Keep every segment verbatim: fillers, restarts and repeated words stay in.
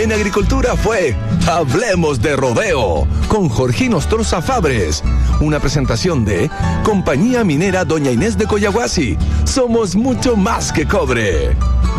En agricultura fue Hablemos de Rodeo con Jorgino Ostorza Fabres. Una presentación de Compañía Minera Doña Inés de Coyahuasi. Somos mucho más que cobre.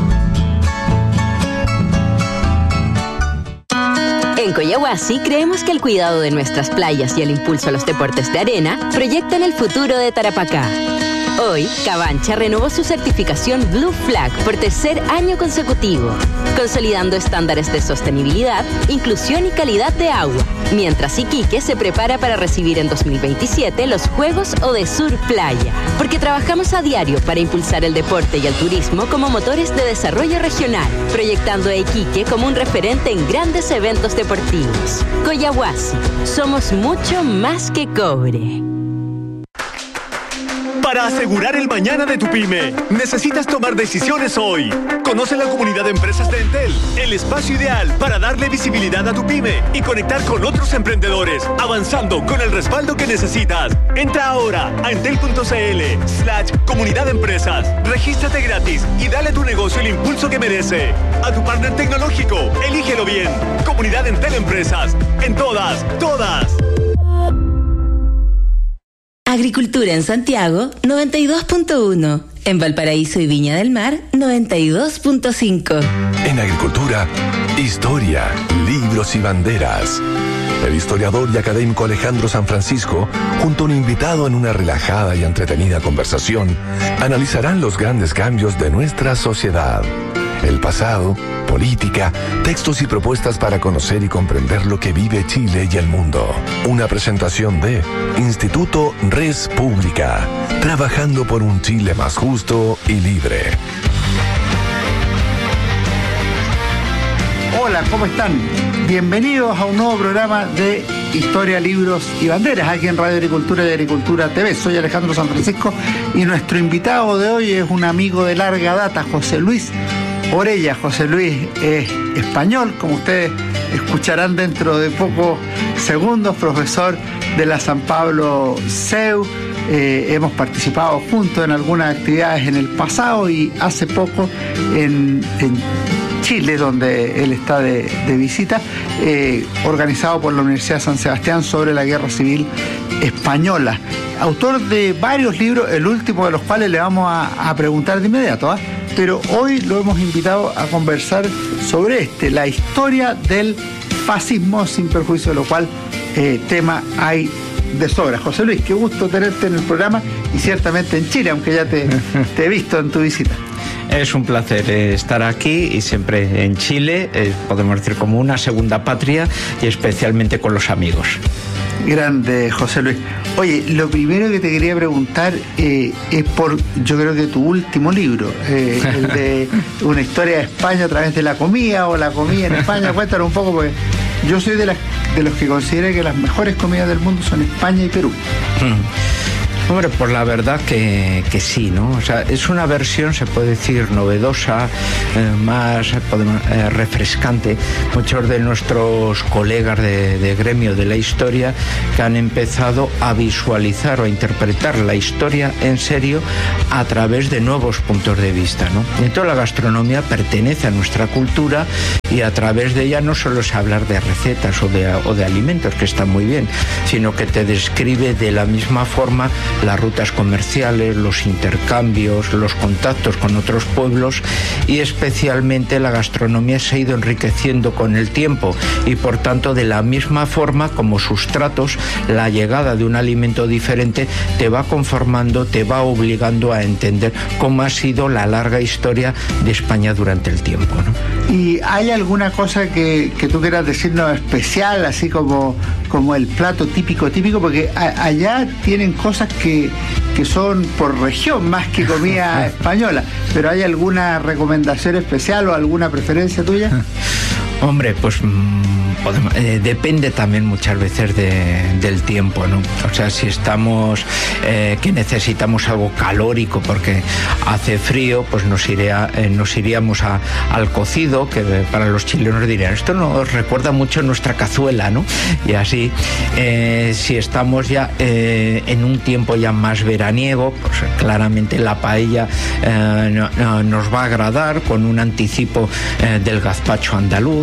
En Coyahuasi creemos que el cuidado de nuestras playas y el impulso a los deportes de arena proyectan el futuro de Tarapacá. Hoy, Cabancha renovó su certificación Blue Flag por tercer año consecutivo, consolidando estándares de sostenibilidad, inclusión y calidad de agua, mientras Iquique se prepara para recibir en dos mil veintisiete los Juegos Odesur Playa, porque trabajamos a diario para impulsar el deporte y el turismo como motores de desarrollo regional, proyectando a Iquique como un referente en grandes eventos deportivos. Coyahuasi, somos mucho más que cobre. Para asegurar el mañana de tu pyme, necesitas tomar decisiones hoy. Conoce la comunidad de empresas de Entel, el espacio ideal para darle visibilidad a tu pyme y conectar con otros emprendedores, avanzando con el respaldo que necesitas. Entra ahora a entel.cl slash comunidad de empresas. Regístrate gratis y dale a tu negocio el impulso que merece. A tu partner tecnológico, elígelo bien. Comunidad Entel Empresas. En todas, todas. Agricultura en Santiago, noventa y dos punto uno. En Valparaíso y Viña del Mar, noventa y dos punto cinco. En agricultura, historia, libros y banderas. El historiador y académico Alejandro San Francisco, junto a un invitado en una relajada y entretenida conversación, analizarán los grandes cambios de nuestra sociedad. El pasado, política, textos y propuestas para conocer y comprender lo que vive Chile y el mundo. Una presentación de Instituto Res Pública, trabajando por un Chile más justo y libre. Hola, ¿cómo están? Bienvenidos a un nuevo programa de Historia, Libros y Banderas, aquí en Radio Agricultura y Agricultura T V. Soy Alejandro San Francisco y nuestro invitado de hoy es un amigo de larga data, José Luis Orella. José Luis es español, como ustedes escucharán dentro de pocos segundos, profesor de la San Pablo C E U. Eh, hemos participado juntos en algunas actividades en el pasado y hace poco en, en Chile, donde él está de, de visita, eh, organizado por la Universidad de San Sebastián sobre la Guerra Civil Española. Autor de varios libros, el último de los cuales le vamos a, a preguntar de inmediato, ¿eh? Pero hoy lo hemos invitado a conversar sobre este, la historia del fascismo, sin perjuicio de lo cual eh, tema hay de sobra. José Luis, qué gusto tenerte en el programa y ciertamente en Chile, aunque ya te, te he visto en tu visita. Es un placer estar aquí y siempre en Chile, eh, podemos decir como una segunda patria y especialmente con los amigos. Grande, José Luis. Oye, lo primero que te quería preguntar eh, es por, yo creo que tu último libro, eh, el de Una historia de España a través de la comida o la comida en España. Cuéntanos un poco, porque yo soy de, las, de los que consideran que las mejores comidas del mundo son España y Perú. Mm. Hombre, pues la verdad que, que sí, ¿no? O sea, es una versión, se puede decir, novedosa, eh, más podemos, eh, refrescante. Muchos de nuestros colegas de, de gremio de la historia que han empezado a visualizar o a interpretar la historia en serio a través de nuevos puntos de vista, ¿no? Entonces la gastronomía pertenece a nuestra cultura y a través de ella no solo es hablar de recetas o de, o de alimentos, que está muy bien, sino que te describe de la misma forma las rutas comerciales, los intercambios, los contactos con otros pueblos y especialmente la gastronomía se ha ido enriqueciendo con el tiempo y por tanto de la misma forma como sustratos, la llegada de un alimento diferente te va conformando, te va obligando a entender cómo ha sido la larga historia de España durante el tiempo, ¿no? ¿Y hay alguna cosa que, que tú quieras decirnos especial, así como, como el plato típico típico? Porque a, allá tienen cosas que, que son por región más que comida española, pero ¿hay alguna recomendación especial o alguna preferencia tuya? Hombre, pues podemos, eh, depende también muchas veces de, del tiempo, ¿no? O sea, si estamos, eh, que necesitamos algo calórico porque hace frío, pues nos, iría, eh, nos iríamos a, al cocido, que para los chilenos dirían, esto nos recuerda mucho a nuestra cazuela, ¿no? Y así, eh, si estamos ya eh, en un tiempo ya más veraniego, pues claramente la paella eh, no, no, nos va a agradar con un anticipo eh, del gazpacho andaluz,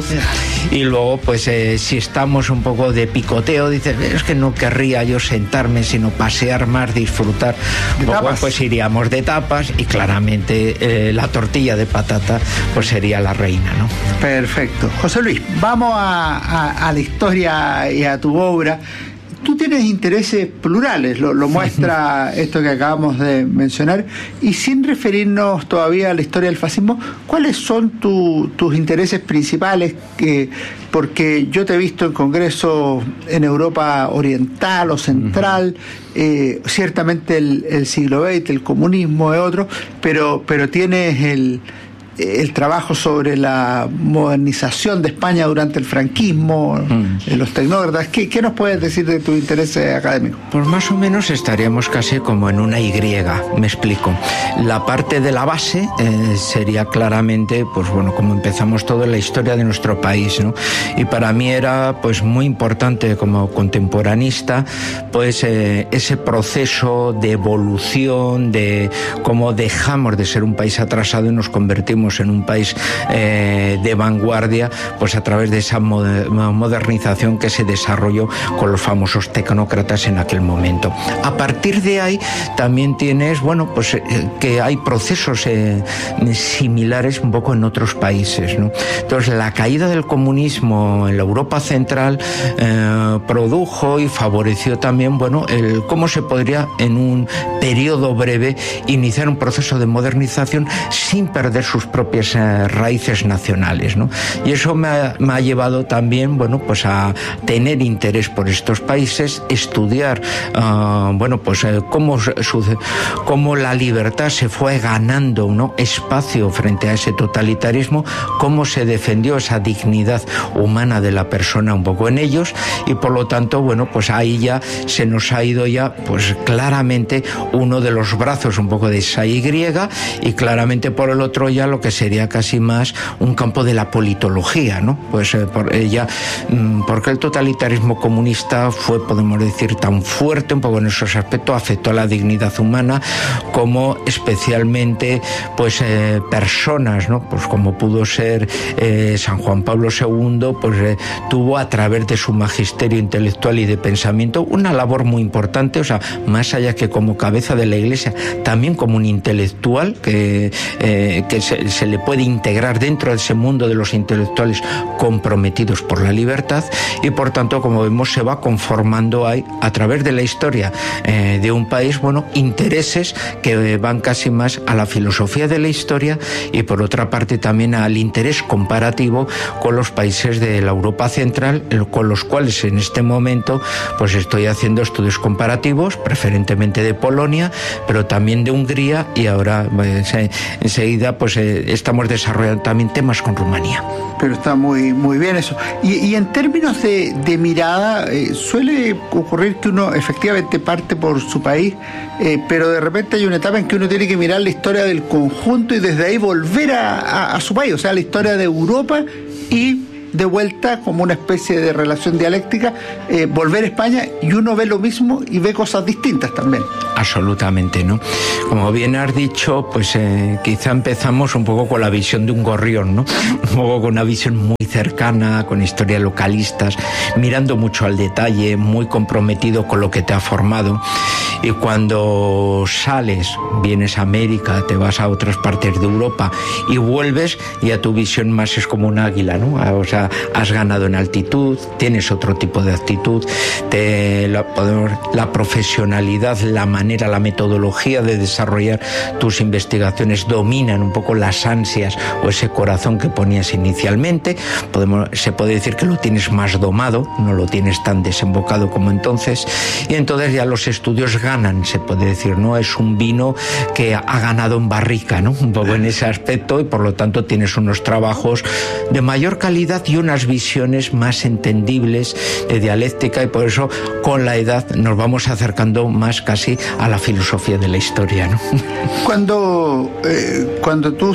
luz, y luego pues eh, si estamos un poco de picoteo, dices, es que no querría yo sentarme sino pasear más, disfrutar un poco, pues iríamos de tapas, y claramente eh, la tortilla de patata pues sería la reina, ¿no? Perfecto. José Luis, vamos a, a, a la historia y a tu obra. Tú tienes intereses plurales, lo, lo muestra esto que acabamos de mencionar, y sin referirnos todavía a la historia del fascismo, ¿cuáles son tu, tus intereses principales? Que, porque yo te he visto en congresos en Europa Oriental o Central, eh, ciertamente el, el siglo veinte, el comunismo es otro, pero, pero tienes el... el trabajo sobre la modernización de España durante el franquismo, mm. los tecnócratas. ¿Qué, ¿Qué nos puedes decir de tu interés académico? Pues más o menos estaríamos casi como en una Y, me explico. La parte de la base eh, sería claramente, pues bueno, como empezamos todo en la historia de nuestro país, ¿no? Y para mí era pues muy importante como contemporanista, pues eh, ese proceso de evolución, de cómo dejamos de ser un país atrasado y nos convertimos en un país eh, de vanguardia, pues a través de esa modernización que se desarrolló con los famosos tecnócratas en aquel momento. A partir de ahí también tienes, bueno, pues eh, que hay procesos eh, similares un poco en otros países, ¿no? Entonces la caída del comunismo en la Europa central eh, produjo y favoreció también, bueno, el cómo se podría en un periodo breve iniciar un proceso de modernización sin perder sus propias eh, raíces nacionales, ¿no? Y eso me ha, me ha llevado también, bueno, pues a tener interés por estos países, estudiar, uh, bueno, pues eh, cómo, su, cómo la libertad se fue ganando, ¿no?, espacio frente a ese totalitarismo, cómo se defendió esa dignidad humana de la persona un poco en ellos, y por lo tanto, bueno, pues ahí ya se nos ha ido ya, pues claramente uno de los brazos un poco de esa Y, y claramente por el otro ya lo que sería casi más un campo de la politología, ¿no? Pues eh, por ella, porque el totalitarismo comunista fue, podemos decir, tan fuerte un poco en esos aspectos, afectó a la dignidad humana, como especialmente pues eh, personas, ¿no? Pues como pudo ser eh, San Juan Pablo segundo, pues eh, tuvo a través de su magisterio intelectual y de pensamiento una labor muy importante, o sea, más allá que como cabeza de la Iglesia, también como un intelectual que, eh, que se, se le puede integrar dentro de ese mundo de los intelectuales comprometidos por la libertad, y por tanto, como vemos, se va conformando ahí, a través de la historia eh, de un país, bueno, intereses que van casi más a la filosofía de la historia, y por otra parte también al interés comparativo con los países de la Europa central, con los cuales en este momento pues estoy haciendo estudios comparativos, preferentemente de Polonia, pero también de Hungría, y ahora pues, eh, enseguida pues eh, estamos desarrollando también temas con Rumanía. Pero está muy muy bien eso. Y, y en términos de, de mirada, eh, suele ocurrir que uno efectivamente parte por su país, eh, pero de repente hay una etapa en que uno tiene que mirar la historia del conjunto y desde ahí volver a, a, a su país, o sea, la historia de Europa, y de vuelta como una especie de relación dialéctica, eh, volver a España, y uno ve lo mismo y ve cosas distintas también. Absolutamente, ¿no? Como bien has dicho, pues eh, quizá empezamos un poco con la visión de un gorrión, ¿no? Un poco con una visión muy cercana, con historias localistas, mirando mucho al detalle, muy comprometido con lo que te ha formado. Y cuando sales, vienes a América, te vas a otras partes de Europa y vuelves, y a tu visión más es como un águila, ¿no? O sea, has ganado en altitud, tienes otro tipo de actitud, te, la, la profesionalidad, la manera, la metodología de desarrollar tus investigaciones dominan un poco las ansias o ese corazón que ponías inicialmente. Podemos, se puede decir que lo tienes más domado, no lo tienes tan desembocado como entonces, y entonces ya los estudios ganan, se puede decir, ¿no? Es un vino que ha ganado en barrica, ¿no? Un poco en ese aspecto, y por lo tanto tienes unos trabajos de mayor calidad y unas visiones más entendibles de dialéctica, y por eso con la edad nos vamos acercando más casi a la filosofía de la historia, ¿no? Cuando, eh, cuando tú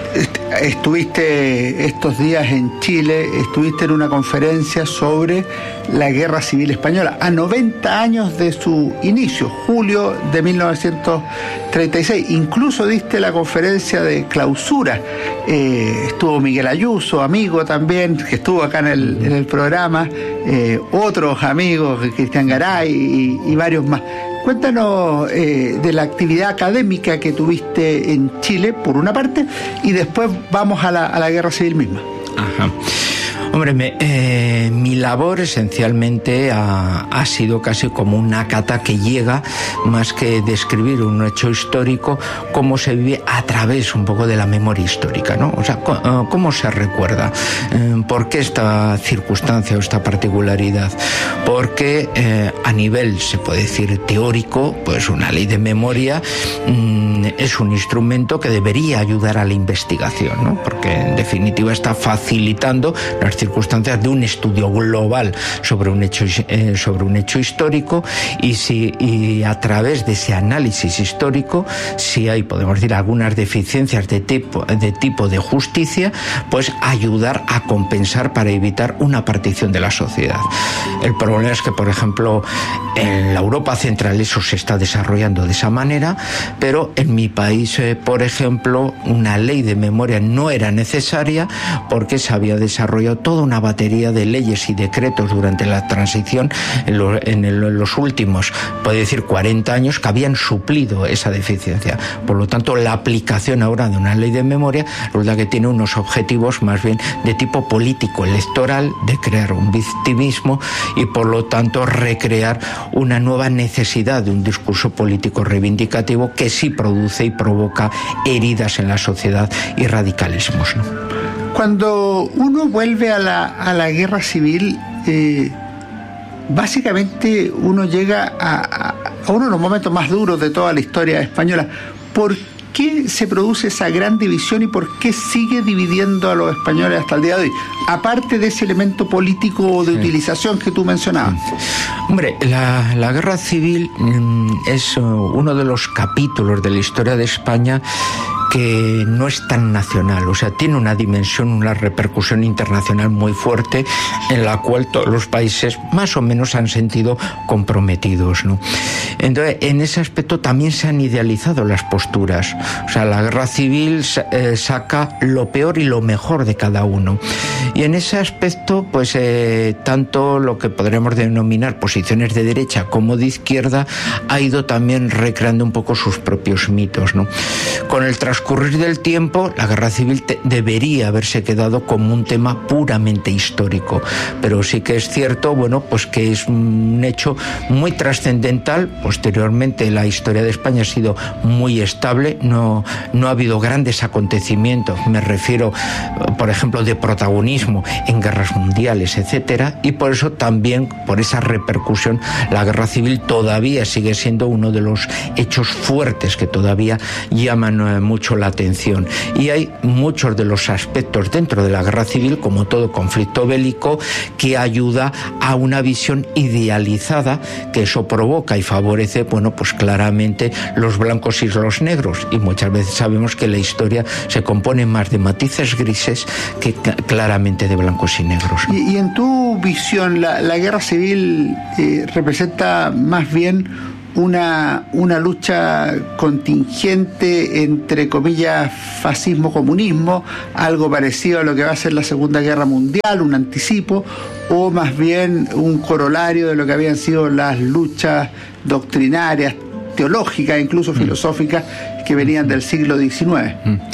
Estuviste estos días en Chile, estuviste en una conferencia sobre la Guerra Civil Española, a noventa años de su inicio, julio de mil novecientos treinta y seis. Incluso diste la conferencia de clausura. Eh, estuvo Miguel Ayuso, amigo también, que estuvo acá en el, en el programa, eh, otros amigos, Cristian Garay y, y varios más. Cuéntanos eh, de la actividad académica que tuviste en Chile, por una parte, y después vamos a la, a la Guerra Civil misma. Ajá. Hombre, me, eh, mi labor esencialmente ha, ha sido casi como una cata que llega, más que describir un hecho histórico, cómo se vive a través un poco de la memoria histórica, ¿no? O sea, cómo se recuerda, eh, por qué esta circunstancia o esta particularidad, porque eh, a nivel, se puede decir, teórico, pues una ley de memoria mmm, es un instrumento que debería ayudar a la investigación, ¿no? Porque en definitiva está facilitando las circunstancias de un estudio global sobre un hecho eh, sobre un hecho histórico, y si y a través de ese análisis histórico, si hay, podemos decir, algunas deficiencias de tipo de tipo de justicia, pues ayudar a compensar para evitar una partición de la sociedad. El problema es que, por ejemplo, en la Europa central eso se está desarrollando de esa manera, pero en mi país, eh, por ejemplo, una ley de memoria no era necesaria porque se había desarrollado toda una batería de leyes y decretos durante la transición en, lo, en, el, en los últimos, puede decir, cuarenta años, que habían suplido esa deficiencia. Por lo tanto, la aplicación ahora de una ley de memoria resulta que tiene unos objetivos más bien de tipo político, electoral, de crear un victimismo y, por lo tanto, recrear una nueva necesidad de un discurso político reivindicativo que sí produce y provoca heridas en la sociedad y radicalismos, ¿no? Cuando uno vuelve a la, a la guerra civil, eh, básicamente uno llega a, a, a uno de los momentos más duros de toda la historia española. ¿Por qué se produce esa gran división y por qué sigue dividiendo a los españoles hasta el día de hoy? Aparte de ese elemento político de sí. utilización que tú mencionabas. Hombre, la, la guerra civil mmm, es uh, uno de los capítulos de la historia de España que no es tan nacional, o sea, tiene una dimensión, una repercusión internacional muy fuerte, en la cual todos los países más o menos han sentido comprometidos, ¿no? Entonces, en ese aspecto también se han idealizado las posturas, o sea, la guerra civil eh, saca lo peor y lo mejor de cada uno, y en ese aspecto, pues, eh, tanto lo que podremos denominar posiciones de derecha como de izquierda ha ido también recreando un poco sus propios mitos, ¿no? Con el transcurrir del tiempo, la guerra civil te, debería haberse quedado como un tema puramente histórico, pero sí que es cierto, bueno, pues que es un hecho muy trascendental. Posteriormente, la historia de España ha sido muy estable, no, no ha habido grandes acontecimientos, me refiero, por ejemplo, de protagonismo en guerras mundiales, etcétera, y por eso también, por esa repercusión, la guerra civil todavía sigue siendo uno de los hechos fuertes que todavía llaman eh, mucho la atención, y hay muchos de los aspectos dentro de la guerra civil, como todo conflicto bélico, que ayuda a una visión idealizada, que eso provoca y favorece, bueno, pues claramente los blancos y los negros, y muchas veces sabemos que la historia se compone más de matices grises que claramente de blancos y negros, ¿no? Y, y en tu visión, la, la guerra civil eh, representa más bien Una, una lucha contingente entre, comillas, fascismo-comunismo, algo parecido a lo que va a ser la Segunda Guerra Mundial, un anticipo, o más bien un corolario de lo que habían sido las luchas doctrinarias, teológicas, incluso filosóficas, que venían del siglo diecinueve.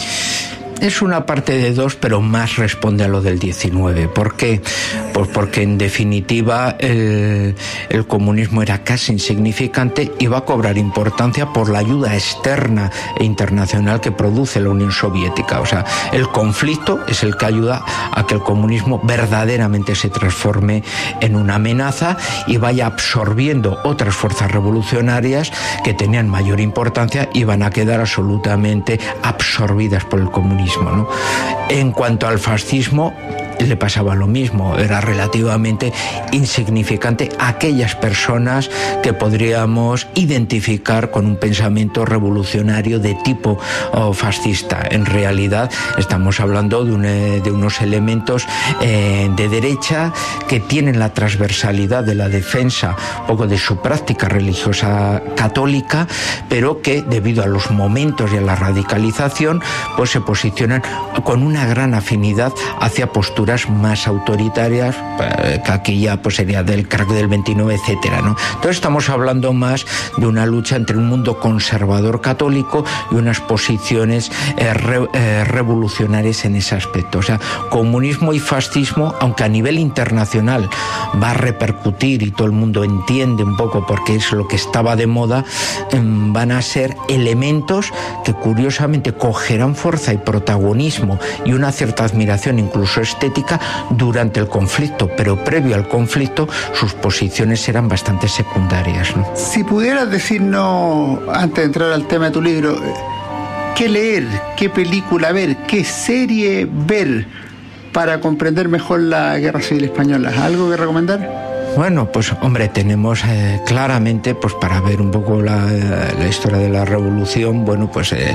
Es una parte de dos, pero más responde a lo del diecinueve. ¿Por qué? Pues porque en definitiva el, el comunismo era casi insignificante y va a cobrar importancia por la ayuda externa e internacional que produce la Unión Soviética. O sea, el conflicto es el que ayuda a que el comunismo verdaderamente se transforme en una amenaza y vaya absorbiendo otras fuerzas revolucionarias que tenían mayor importancia y van a quedar absolutamente absorbidas por el comunismo, ¿no? En cuanto al fascismo, le pasaba lo mismo, era relativamente insignificante aquellas personas que podríamos identificar con un pensamiento revolucionario de tipo oh, fascista. En realidad estamos hablando de, un, de unos elementos eh, de derecha que tienen la transversalidad de la defensa un poco de su práctica religiosa católica, pero que debido a los momentos y a la radicalización pues se posicionan con una gran afinidad hacia posturas más autoritarias, eh, que aquí ya pues sería del crack del veintinueve, etcétera, ¿no? Entonces estamos hablando más de una lucha entre un mundo conservador católico y unas posiciones eh, re, eh, revolucionarias en ese aspecto. O sea, comunismo y fascismo, aunque a nivel internacional va a repercutir y todo el mundo entiende un poco porque es lo que estaba de moda, eh, van a ser elementos que curiosamente cogerán fuerza y protagonismo y una cierta admiración incluso estética durante el conflicto, pero previo al conflicto sus posiciones eran bastante secundarias, ¿no? Si pudieras decirnos, antes de entrar al tema de tu libro, ¿qué leer, qué película ver, qué serie ver para comprender mejor la Guerra Civil Española? ¿Algo que recomendar? Bueno, pues hombre, tenemos eh, claramente, pues para ver un poco la, la historia de la revolución, bueno, pues el,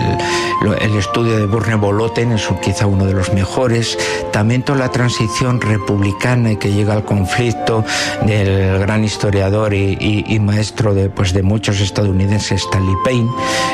el estudio de Burne-Boloten es quizá uno de los mejores. También toda la transición republicana y que llega al conflicto del gran historiador y, y, y maestro de, pues de muchos estadounidenses, Stanley Payne,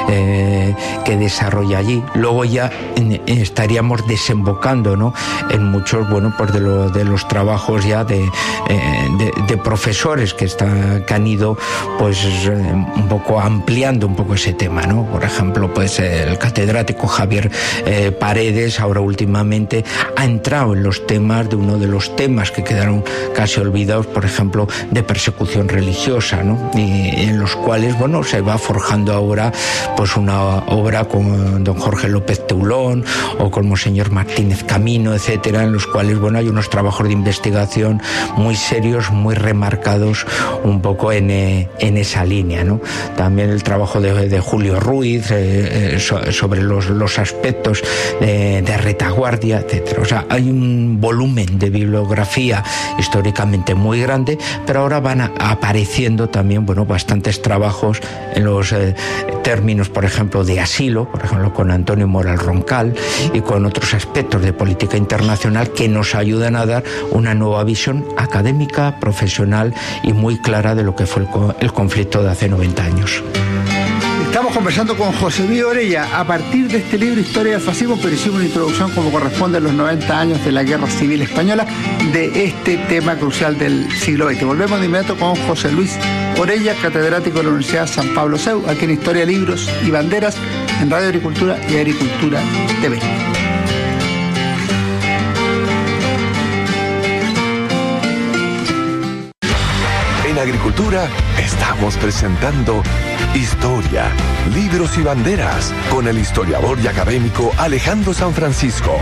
eh, que desarrolla allí. Luego ya en, estaríamos desembocando, ¿no?, en muchos, bueno, pues de, lo, de los trabajos ya de, eh, de, de profesores que, está, que han ido pues un poco ampliando un poco ese tema, ¿no? Por ejemplo, pues el catedrático Javier eh, Paredes ahora últimamente ha entrado en los temas de uno de los temas que quedaron casi olvidados, por ejemplo, de persecución religiosa, ¿no? Y en los cuales, bueno, se va forjando ahora pues una obra con don Jorge López Teulón o con Monseñor Martínez Camino, etcétera, en los cuales, bueno, hay unos trabajos de investigación muy serios, muy remarcados un poco en, eh, en esa línea, ¿no? También el trabajo de, de Julio Ruiz eh, so, sobre los, los aspectos de, de retaguardia, etcétera. O sea, hay un volumen de bibliografía históricamente muy grande, pero ahora van a, apareciendo también, bueno, bastantes trabajos en los eh, términos, por ejemplo, de asilo, por ejemplo, con Antonio Moral Roncal y con otros aspectos de política internacional que nos ayudan a dar una nueva visión académica, profesional y muy clara de lo que fue el, el conflicto de hace noventa años. Estamos conversando con José Luis Orella a partir de este libro Historia del Fascismo, pero hicimos una introducción como corresponde a los noventa años de la Guerra Civil Española, de este tema crucial del siglo veinte. Volvemos de inmediato con José Luis Orella, catedrático de la Universidad San Pablo C E U, aquí en Historia, Libros y Banderas, en Radio Agricultura y Agricultura T V. En Agricultura estamos presentando Historia, Libros y Banderas con el historiador y académico Alejandro San Francisco.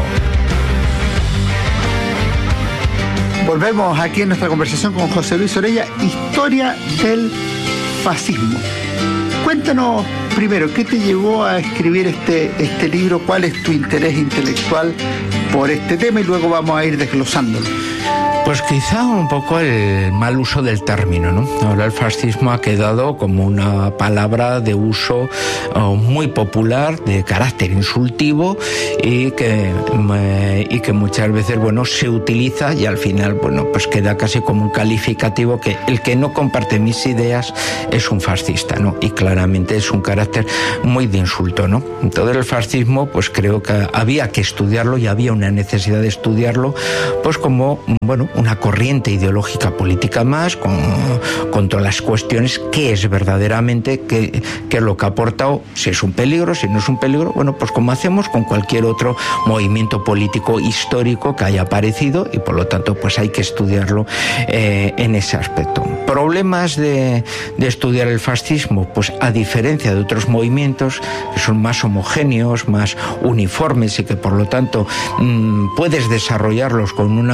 Volvemos aquí en nuestra conversación con José Luis Orella, Historia del Fascismo. Cuéntanos primero, ¿qué te llevó a escribir este, este libro? ¿Cuál es tu interés intelectual por este tema? Y luego vamos a ir desglosándolo. Pues quizá un poco el mal uso del término, ¿no? Ahora el fascismo ha quedado como una palabra de uso uh, muy popular, de carácter insultivo y que, eh, y que muchas veces, bueno, se utiliza y al final, bueno, pues queda casi como un calificativo que el que no comparte mis ideas es un fascista, ¿no? Y claramente es un carácter muy de insulto, ¿no? Entonces el fascismo, pues creo que había que estudiarlo y había una necesidad de estudiarlo, pues como, bueno, una corriente ideológica política más, con, con todas las cuestiones, qué es verdaderamente, qué, qué es lo que ha aportado, si es un peligro, si no es un peligro, bueno, pues como hacemos con cualquier otro movimiento político histórico que haya aparecido y por lo tanto pues hay que estudiarlo eh, en ese aspecto. Problemas de, de estudiar el fascismo, pues a diferencia de otros movimientos que son más homogéneos, más uniformes y que por lo tanto mmm, puedes desarrollarlos con una, una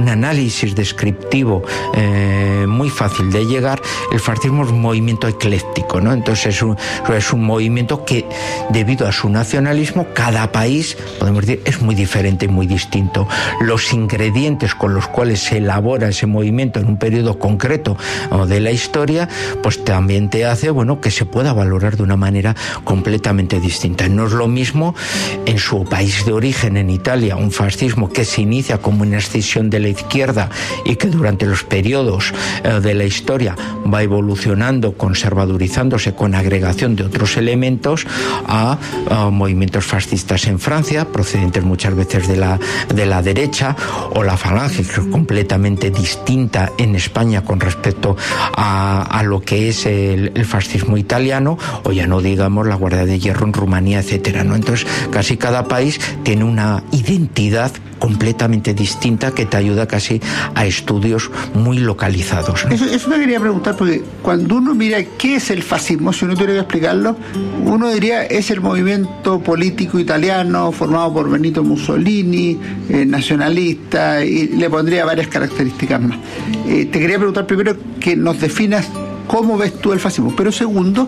un análisis descriptivo eh, muy fácil de llegar, el fascismo es un movimiento ecléctico, ¿no? Entonces es un, es un movimiento que, debido a su nacionalismo, cada país, podemos decir, es muy diferente y muy distinto. Los ingredientes con los cuales se elabora ese movimiento en un periodo concreto de la historia, pues también te hace, bueno, que se pueda valorar de una manera completamente distinta. No es lo mismo en su país de origen, en Italia, un fascismo que se inicia como una escisión de la izquierda y que durante los periodos eh, de la historia va evolucionando, conservadurizándose con agregación de otros elementos, a, a movimientos fascistas en Francia, procedentes muchas veces de la, de la derecha, o la Falange, que es completamente distinta en España con respecto a, a lo que es el, el fascismo italiano, o ya no digamos la Guardia de Hierro en Rumanía, etcétera, ¿no? Entonces, casi cada país tiene una identidad completamente distinta que te ayuda casi a estudios muy localizados, ¿no? Eso, eso te quería preguntar, porque cuando uno mira qué es el fascismo, si uno tuviera que explicarlo, uno diría es el movimiento político italiano formado por Benito Mussolini, eh, nacionalista, y le pondría varias características más. Eh, te quería preguntar primero que nos definas cómo ves tú el fascismo, pero segundo,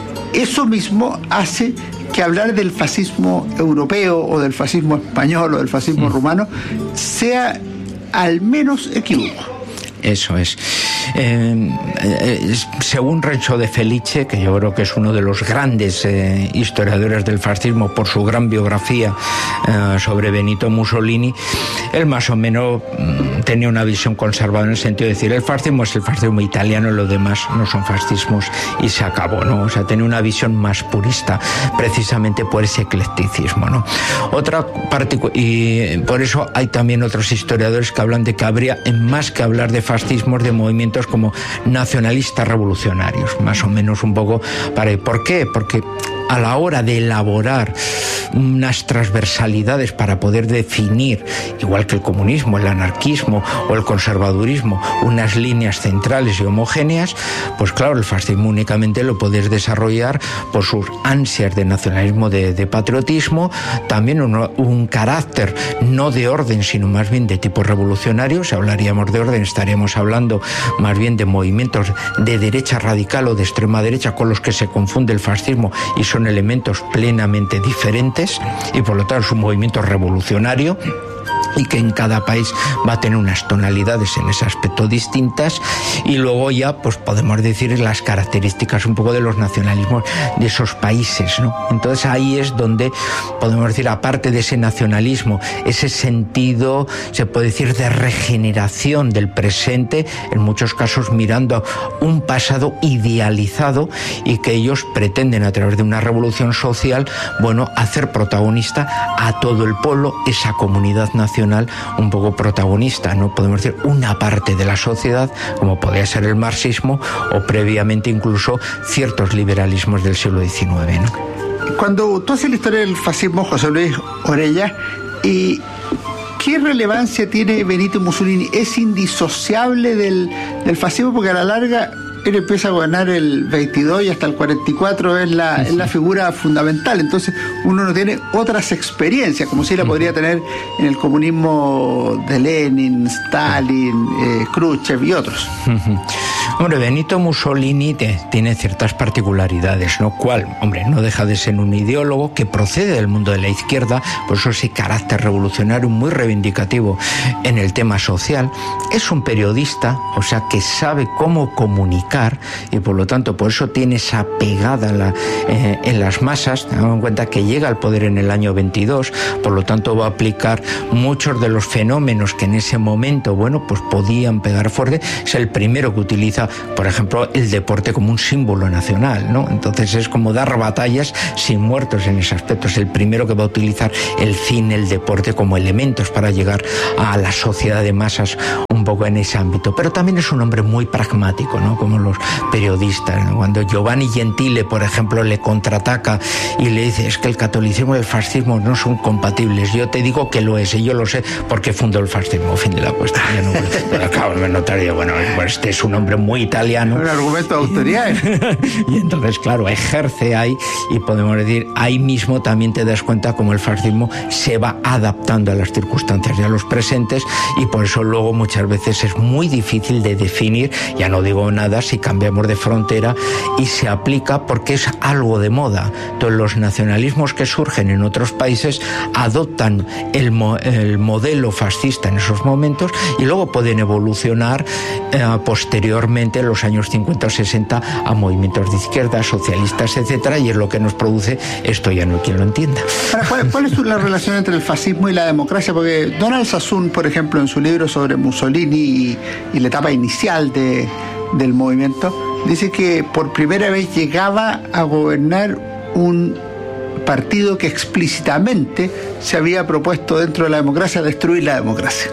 eso mismo hace que hablar del fascismo europeo o del fascismo español o del fascismo mm. rumano sea al menos equívoco. Eso es. Eh, eh, según Renzo de Felice, que yo creo que es uno de los grandes eh, historiadores del fascismo por su gran biografía eh, sobre Benito Mussolini, él más o menos mm, tenía una visión conservadora en el sentido de decir el fascismo es el fascismo italiano y los demás no son fascismos y se acabó, ¿no? O sea, tenía una visión más purista precisamente por ese eclecticismo, ¿no? Otra parte, y por eso hay también otros historiadores que hablan de que habría, en más que hablar de fascismos, de movimientos como nacionalistas revolucionarios, más o menos un poco para... ¿Por qué? Porque a la hora de elaborar unas transversalidades para poder definir, igual que el comunismo, el anarquismo o el conservadurismo, unas líneas centrales y homogéneas, pues claro, el fascismo únicamente lo puedes desarrollar por sus ansias de nacionalismo, de, de patriotismo, también un, un carácter no de orden, sino más bien de tipo revolucionario. Si hablaríamos de orden, estaríamos hablando más bien de movimientos de derecha radical o de extrema derecha con los que se confunde el fascismo y son elementos plenamente diferentes, y por lo tanto es un movimiento revolucionario y que en cada país va a tener unas tonalidades en ese aspecto distintas, y luego ya pues podemos decir las características un poco de los nacionalismos de esos países, ¿no? Entonces ahí es donde podemos decir, aparte de ese nacionalismo, ese sentido, se puede decir, de regeneración del presente, en muchos casos mirando a un pasado idealizado, y que ellos pretenden a través de una revolución social, bueno, hacer protagonista a todo el pueblo, esa comunidad nacional un poco protagonista, ¿no? Podemos decir una parte de la sociedad, como podría ser el marxismo o previamente incluso ciertos liberalismos del siglo diecinueve, ¿no? Cuando tú haces la historia del fascismo, José Luis Orella, ¿y qué relevancia tiene Benito Mussolini? ¿Es indisociable del, del fascismo? Porque a la larga él empieza a gobernar el veintidós y hasta el cuarenta y cuatro es la, sí, sí. es la figura fundamental. Entonces uno no tiene otras experiencias, como si la podría tener en el comunismo de Lenin, Stalin, eh, Khrushchev y otros. Hombre, Benito Mussolini te, tiene ciertas particularidades, ¿no? ¿Cuál? Hombre, no deja de ser un ideólogo que procede del mundo de la izquierda, por eso ese carácter revolucionario muy reivindicativo en el tema social. Es un periodista, o sea, que sabe cómo comunicar, y por lo tanto por eso tiene esa pegada en, la, eh, en las masas. Tengamos en cuenta que llega al poder en el año veintidós, por lo tanto va a aplicar muchos de los fenómenos que en ese momento, bueno, pues podían pegar fuerte. Es el primero que utiliza, por ejemplo, el deporte como un símbolo nacional, ¿no? Entonces es como dar batallas sin muertos en ese aspecto. Es el primero que va a utilizar el cine, el deporte como elementos para llegar a la sociedad de masas un poco en ese ámbito. Pero también es un hombre muy pragmático, ¿no? Como los periodistas, ¿no? Cuando Giovanni Gentile, por ejemplo, le contraataca y le dice, es que el catolicismo y el fascismo no son compatibles. Yo te digo que lo es, y yo lo sé porque fundó el fascismo. Fin de la cuestión. Ya no, pero acabo de notar, yo, bueno, este es un hombre muy muy italiano. Un argumento de autoridad. Y entonces, claro, ejerce ahí, y podemos decir, ahí mismo también te das cuenta cómo el fascismo se va adaptando a las circunstancias y a los presentes, y por eso luego muchas veces es muy difícil de definir, ya no digo nada si cambiamos de frontera y se aplica porque es algo de moda. Entonces los nacionalismos que surgen en otros países adoptan el, mo el modelo fascista en esos momentos y luego pueden evolucionar eh, posteriormente en los años cincuenta o sesenta a movimientos de izquierda, socialistas, etcétera, y es lo que nos produce esto, ya no hay quien lo entienda. Ahora, ¿cuál, ¿cuál es la relación entre el fascismo y la democracia? Porque Donald Sassoon, por ejemplo, en su libro sobre Mussolini y, y la etapa inicial de, del movimiento, dice que por primera vez llegaba a gobernar un partido que explícitamente se había propuesto dentro de la democracia destruir la democracia.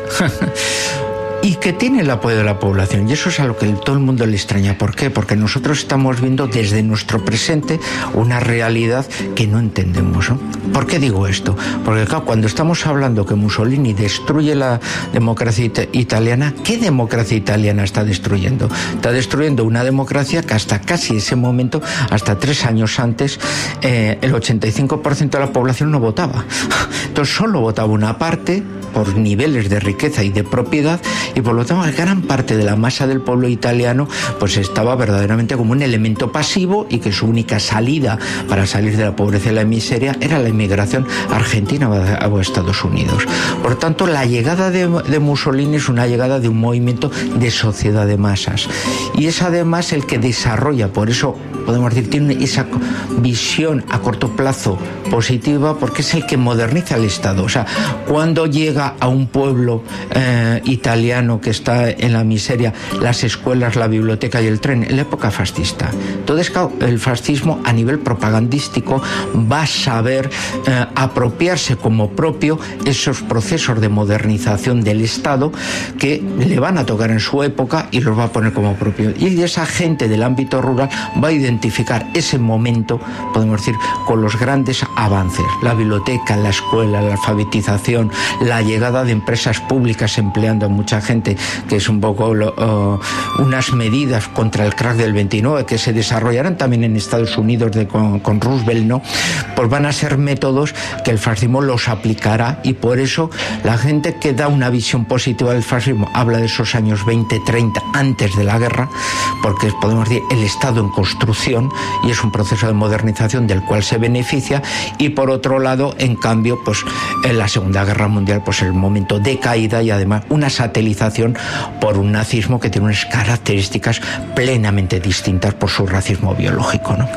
Y que tiene el apoyo de la población, y eso es a lo que todo el mundo le extraña. ¿Por qué? Porque nosotros estamos viendo desde nuestro presente una realidad que no entendemos, ¿no? ¿Por qué digo esto? Porque claro, cuando estamos hablando que Mussolini destruye la democracia it italiana, ¿qué democracia italiana está destruyendo? Está destruyendo una democracia que hasta casi ese momento, hasta tres años antes, eh, el ochenta y cinco por ciento de la población no votaba. Entonces solo votaba una parte por niveles de riqueza y de propiedad, y por lo tanto gran parte de la masa del pueblo italiano pues estaba verdaderamente como un elemento pasivo, y que su única salida para salir de la pobreza y la miseria era la inmigración argentina a Estados Unidos. Por tanto, la llegada de, de Mussolini es una llegada de un movimiento de sociedad de masas, y es además el que desarrolla, por eso podemos decir, tiene esa visión a corto plazo positiva, porque es el que moderniza el Estado. O sea, cuando llega a un pueblo eh, italiano que está en la miseria, las escuelas, la biblioteca y el tren, en la época fascista. Entonces, claro, el fascismo a nivel propagandístico va a saber eh, apropiarse como propio esos procesos de modernización del Estado que le van a tocar en su época y los va a poner como propio. Y esa gente del ámbito rural va a identificar ese momento, podemos decir, con los grandes avances. La biblioteca, la escuela, la alfabetización, la llegada de empresas públicas empleando a mucha gente, que es un poco uh, unas medidas contra el crack del veintinueve que se desarrollarán también en Estados Unidos de, con, con Roosevelt, ¿no? Pues van a ser métodos que el fascismo los aplicará, y por eso la gente que da una visión positiva del fascismo habla de esos años veinte, treinta, antes de la guerra, porque podemos decir el Estado en construcción, y es un proceso de modernización del cual se beneficia. Y por otro lado, en cambio, pues en la Segunda Guerra Mundial, pues el momento de caída, y además una satelización por un nazismo que tiene unas características plenamente distintas por su racismo biológico, ¿no?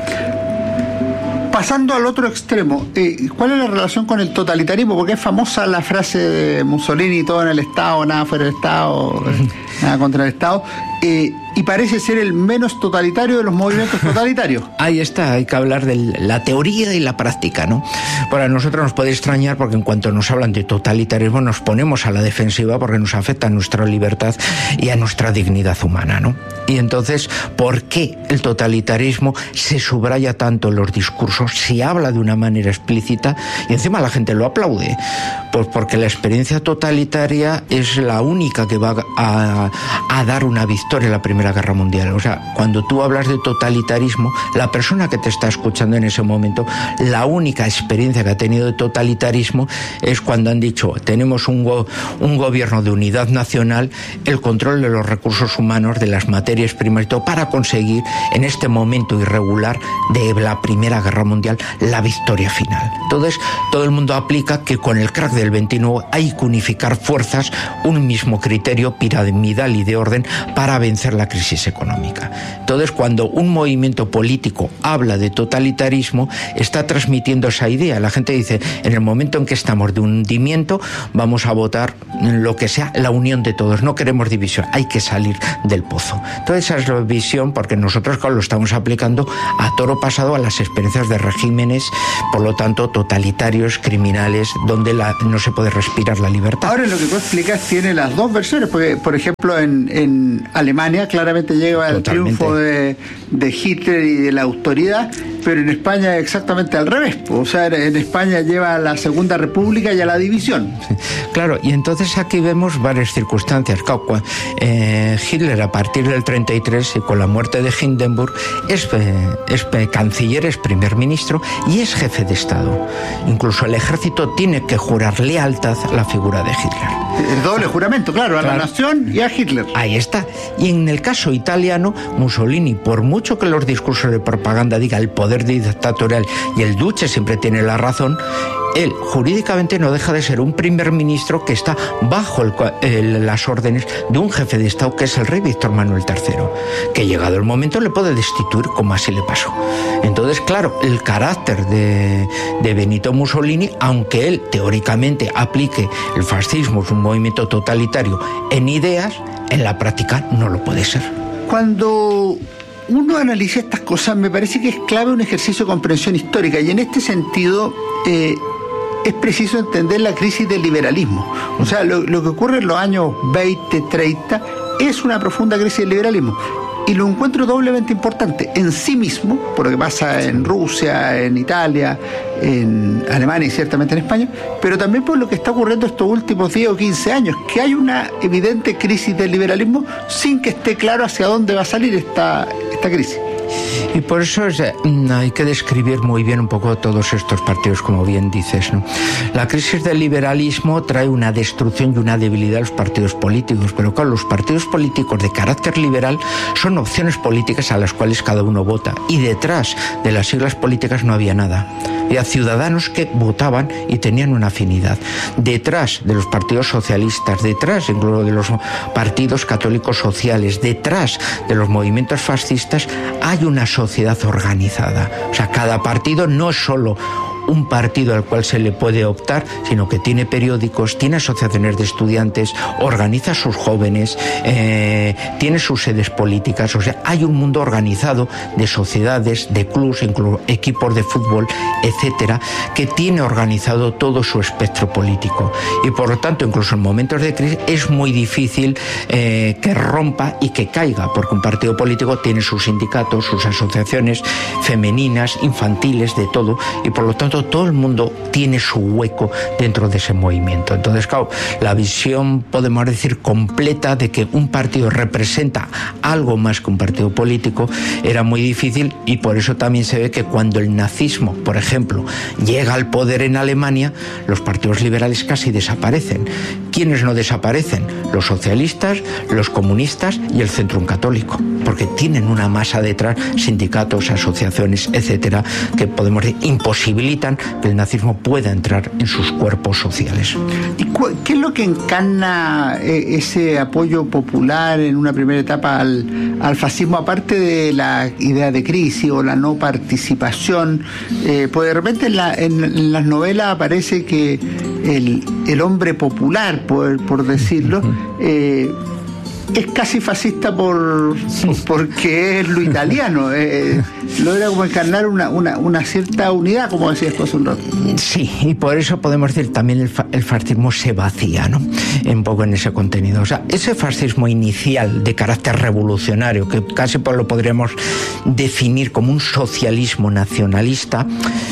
Pasando al otro extremo, eh, ¿cuál es la relación con el totalitarismo? Porque es famosa la frase de Mussolini: todo en el Estado, nada fuera del Estado, nada contra el Estado. Eh, y parece ser el menos totalitario de los movimientos totalitarios. Ahí está, hay que hablar de la teoría y la práctica, ¿no? Para nosotros nos puede extrañar, porque en cuanto nos hablan de totalitarismo nos ponemos a la defensiva, porque nos afecta a nuestra libertad y a nuestra dignidad humana, ¿no? Y entonces, ¿por qué el totalitarismo se subraya tanto en los discursos, se habla de una manera explícita y encima la gente lo aplaude? Pues porque la experiencia totalitaria es la única que va a, a dar una victoria en la Primera Guerra Mundial. O sea, cuando tú hablas de totalitarismo, la persona que te está escuchando en ese momento, la única experiencia que ha tenido de totalitarismo es cuando han dicho: tenemos un, go un gobierno de unidad nacional, el control de los recursos humanos, de las materias primas y todo, para conseguir en este momento irregular de la Primera Guerra Mundial la victoria final. Entonces, todo el mundo aplica que con el crack del veintinueve hay que unificar fuerzas, un mismo criterio piramidal y de orden para vencer la crisis económica. Entonces, cuando un movimiento político habla de totalitarismo, está transmitiendo esa idea. La gente dice: en el momento en que estamos de hundimiento, vamos a votar lo que sea, la unión de todos, no queremos división, hay que salir del pozo. Entonces, esa es la visión, porque nosotros, claro, lo estamos aplicando a toro pasado a las experiencias de regímenes, por lo tanto, totalitarios, criminales, donde la, no se puede respirar la libertad. Ahora, lo que tú explicas tiene las dos versiones, porque, por ejemplo, en, en Alemania claramente llega el triunfo de, de Hitler y de la autoridad, pero en España es exactamente al revés. O sea, en España lleva a la Segunda República y a la división. Sí, claro, y entonces aquí vemos varias circunstancias. Claro, eh, Hitler a partir del treinta y tres y con la muerte de Hindenburg es, eh, es eh, canciller, es primer ministro y es jefe de Estado. Incluso el ejército tiene que jurar lealtad a la figura de Hitler. El doble juramento, claro, a claro. la nación y a Hitler. Ahí está. Y en el caso italiano, Mussolini, por mucho que los discursos de propaganda diga el poder dictatorial y el duce siempre tiene la razón, él jurídicamente no deja de ser un primer ministro que está bajo el, el, las órdenes de un jefe de Estado que es el rey Víctor Manuel tercero, que llegado el momento le puede destituir como así le pasó. Entonces, claro, el carácter de, de Benito Mussolini, aunque él teóricamente aplique el fascismo, es un movimiento totalitario en ideas, en la práctica no lo puede ser. Cuando uno analiza estas cosas, me parece que es clave un ejercicio de comprensión histórica, y en este sentido eh, es preciso entender la crisis del liberalismo. O sea, lo, lo que ocurre en los años veinte, treinta es una profunda crisis del liberalismo. Y lo encuentro doblemente importante en sí mismo, por lo que pasa en Rusia, en Italia, en Alemania y ciertamente en España, pero también por lo que está ocurriendo estos últimos diez o quince años, que hay una evidente crisis del liberalismo sin que esté claro hacia dónde va a salir esta, esta crisis. Y por eso es, hay que describir muy bien un poco todos estos partidos, como bien dices, ¿no? La crisis del liberalismo trae una destrucción y una debilidad a los partidos políticos, pero claro, los partidos políticos de carácter liberal son opciones políticas a las cuales cada uno vota, y detrás de las siglas políticas no había nada. Había ciudadanos que votaban y tenían una afinidad. Detrás de los partidos socialistas, detrás incluso de los partidos católicos sociales, detrás de los movimientos fascistas, hay una sociedad organizada. O sea, cada partido no es solo un partido al cual se le puede optar, sino que tiene periódicos, tiene asociaciones de estudiantes, organiza a sus jóvenes, eh, tiene sus sedes políticas. O sea, hay un mundo organizado de sociedades, de clubs, incluso equipos de fútbol, etcétera, que tiene organizado todo su espectro político. Y por lo tanto, incluso en momentos de crisis, es muy difícil eh, que rompa y que caiga, porque un partido político tiene sus sindicatos, sus asociaciones femeninas, infantiles, de todo, y por lo tanto todo el mundo tiene su hueco dentro de ese movimiento. Entonces, claro, la visión, podemos decir, completa de que un partido representa algo más que un partido político era muy difícil, y por eso también se ve que cuando el nazismo, por ejemplo, llega al poder en Alemania, los partidos liberales casi desaparecen. ¿Quiénes no desaparecen? Los socialistas, los comunistas y el Centrum Católico, porque tienen una masa detrás, sindicatos, asociaciones, etcétera, que podemos decir imposibilitan que el nazismo pueda entrar en sus cuerpos sociales. ¿Y qué es lo que encarna eh, ese apoyo popular en una primera etapa al, al fascismo, aparte de la idea de crisis o la no participación? Eh, pues de repente en, la, en, en las novelas aparece que el, el hombre popular, por, por decirlo, eh, es casi fascista por, por porque es lo italiano, eh, logra como encarnar una, una, una cierta unidad, como decías tú hace un rato. Sí, y por eso podemos decir también el, fa, el fascismo se vacía, ¿no? Un poco en ese contenido. O sea, ese fascismo inicial de carácter revolucionario, que casi pues lo podríamos definir como un socialismo nacionalista,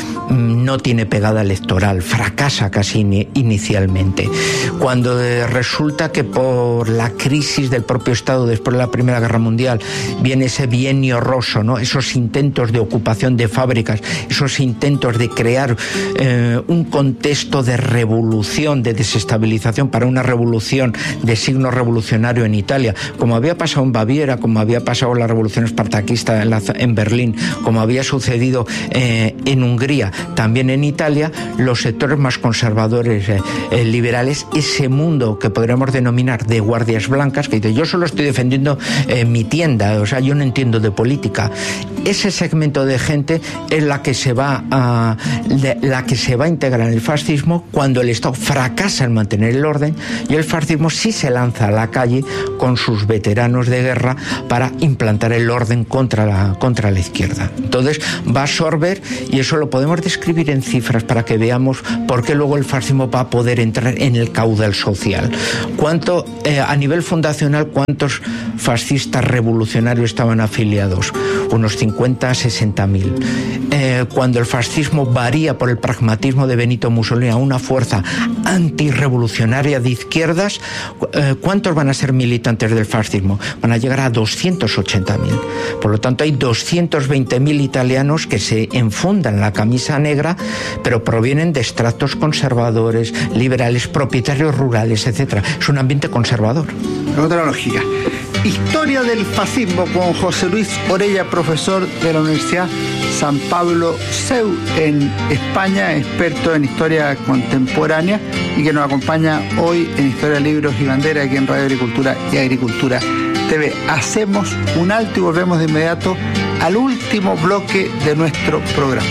no tiene pegada electoral, fracasa casi in, inicialmente. Cuando eh, resulta que por la crisis del propio Estado después de la Primera Guerra Mundial viene ese bienio roso, ¿no? Esos intentos de ocupación de fábricas, esos intentos de crear eh, un contexto de revolución, de desestabilización para una revolución de signo revolucionario en Italia, como había pasado en Baviera, como había pasado la revolución espartaquista en, la, en Berlín, como había sucedido eh, en Hungría, también en Italia, los sectores más conservadores, eh, eh, liberales, ese mundo que podríamos denominar de guardias blancas, que dice, yo solo estoy defendiendo eh, mi tienda, o sea, yo no entiendo de política. Ese segmento de gente es la que se va a, de, la que se va a integrar en el fascismo cuando el Estado fracasa en mantener el orden, y el fascismo sí se lanza a la calle con sus veteranos de guerra para implantar el orden contra la, contra la izquierda. Entonces va a absorber Y eso lo podemos describir en cifras para que veamos por qué luego el fascismo va a poder entrar en el caudal social. ¿Cuánto, eh, a nivel fundacional, cuántos fascistas revolucionarios estaban afiliados? Unos cincuenta a sesenta mil. Eh, cuando el fascismo varía por el pragmatismo de Benito Mussolini a una fuerza antirrevolucionaria de izquierdas, eh, ¿cuántos van a ser militantes del fascismo? Van a llegar a doscientos ochenta mil. Por lo tanto, hay doscientos veinte mil italianos que se enfundan la camisa negra, pero provienen de estratos conservadores, liberales, propietarios rurales, etcétera. Es un ambiente conservador. Otra lógica. Historia del fascismo con José Luis Orella, profesor de la Universidad San Pablo C E U en España, experto en historia contemporánea y que nos acompaña hoy en Historia, Libros y Bandera aquí en Radio Agricultura y Agricultura T V. Hacemos un alto y volvemos de inmediato al último bloque de nuestro programa.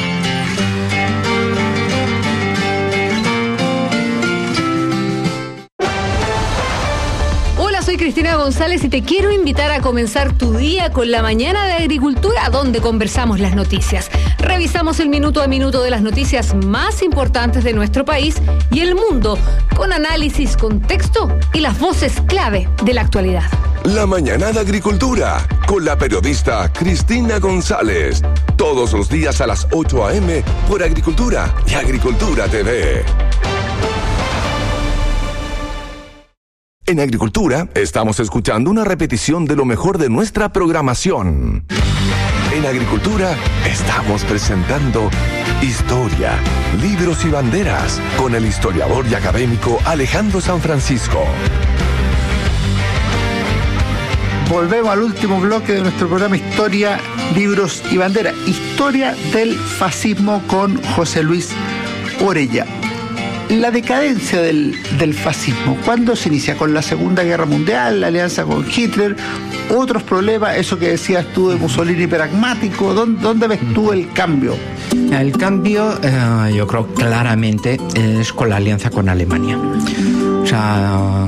Soy Cristina González y te quiero invitar a comenzar tu día con la mañana de Agricultura, donde conversamos las noticias. Revisamos el minuto a minuto de las noticias más importantes de nuestro país y el mundo, con análisis, contexto y las voces clave de la actualidad. La mañana de Agricultura, con la periodista Cristina González. Todos los días a las ocho a eme por Agricultura y Agricultura T V. En Agricultura, estamos escuchando una repetición de lo mejor de nuestra programación. En Agricultura, estamos presentando Historia, Libros y Banderas, con el historiador y académico Alejandro San Francisco. Volvemos al último bloque de nuestro programa Historia, Libros y Banderas. Historia del fascismo con José Luis Orella. La decadencia del, del fascismo, ¿cuándo se inicia? ¿Con la Segunda Guerra Mundial, la alianza con Hitler? ¿Otros problemas? Eso que decías tú de Mussolini pragmático, ¿dónde, dónde ves tú el cambio? El cambio, eh, yo creo claramente, es con la alianza con Alemania. O sea,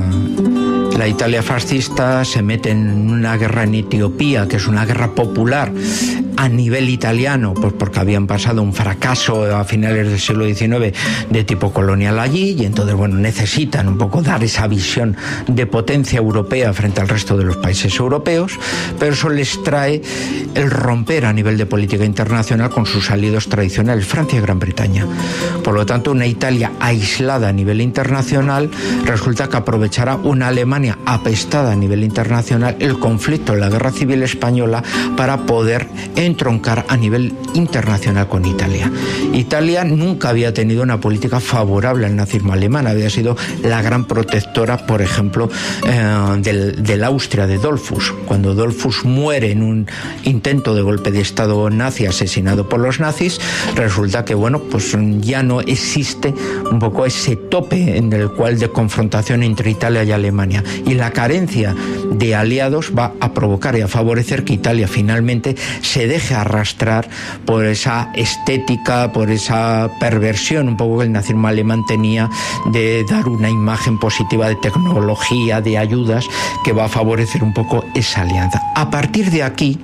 la Italia fascista se mete en una guerra en Etiopía, que es una guerra popular a nivel italiano, pues porque habían pasado un fracaso a finales del siglo diecinueve de tipo colonial allí, y entonces, bueno, necesitan un poco dar esa visión de potencia europea frente al resto de los países europeos, pero eso les trae el romper a nivel de política internacional con sus aliados tradicionales, Francia y Gran Bretaña. Por lo tanto, una Italia aislada a nivel internacional resulta que aprovechará una Alemania apestada a nivel internacional, el conflicto en la Guerra Civil Española, para poder entroncar a nivel internacional con Italia. Italia nunca había tenido una política favorable al nazismo alemán, había sido la gran protectora, por ejemplo, eh, del, del Austria de Dollfuss. Cuando Dollfuss muere en un intento de golpe de Estado nazi, asesinado por los nazis, resulta que, bueno, pues ya no existe un poco ese tope en el cual de confrontación entre Italia y Alemania, y la carencia de aliados va a provocar y a favorecer que Italia finalmente se deje arrastrar por esa estética, por esa perversión un poco que el nazismo alemán tenía de dar una imagen positiva de tecnología, de ayudas, que va a favorecer un poco esa alianza. A partir de aquí,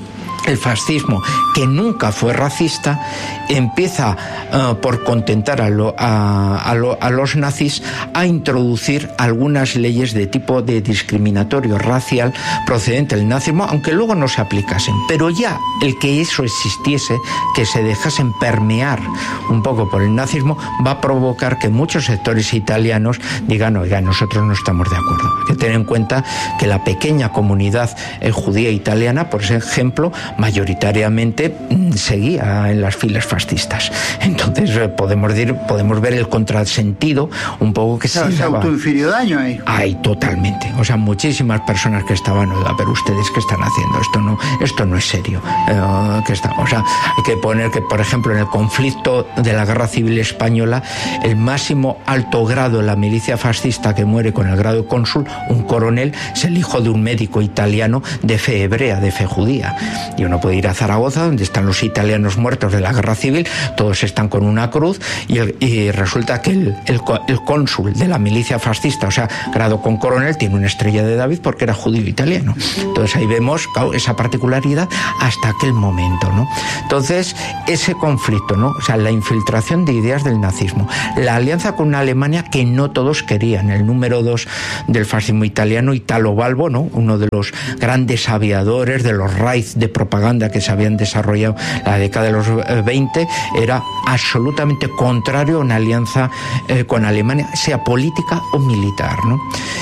el fascismo, que nunca fue racista, empieza uh, por contentar a, lo, a, a, lo, a los nazis a introducir algunas leyes de tipo de discriminatorio racial procedente del nazismo, aunque luego no se aplicasen. Pero ya el que eso existiese, que se dejasen permear un poco por el nazismo, va a provocar que muchos sectores italianos digan: oiga, nosotros no estamos de acuerdo. Hay que tener en cuenta que la pequeña comunidad eh, judía italiana, por ejemplo, mayoritariamente seguía en las filas fascistas. Entonces eh, podemos decir, podemos ver el contrasentido un poco que claro, se se autoinfirió daño ahí. Ay, totalmente. O sea, muchísimas personas que estaban, oiga, pero ustedes qué están haciendo, esto no, esto no es serio. Eh, que está, o sea, hay que poner que, por ejemplo, en el conflicto de la Guerra Civil Española, el máximo alto grado de la milicia fascista que muere con el grado de cónsul, un coronel, es el hijo de un médico italiano de fe hebrea, de fe judía. Y yo no puedo ir a Zaragoza, donde están los italianos muertos de la guerra civil, todos están con una cruz, y, el, y resulta que el, el, el cónsul de la milicia fascista, o sea, grado con coronel, tiene una estrella de David porque era judío italiano. Entonces ahí vemos, claro, esa particularidad hasta aquel momento, ¿no? Entonces, ese conflicto, ¿no? O sea, la infiltración de ideas del nazismo, la alianza con una Alemania que no todos querían, el número dos del fascismo italiano, Italo Balbo, ¿no? Uno de los grandes aviadores de los raids de propaganda que se habían desarrollado en la década de los veinte, era absolutamente contrario a una alianza eh, con Alemania, sea política o militar, ¿no?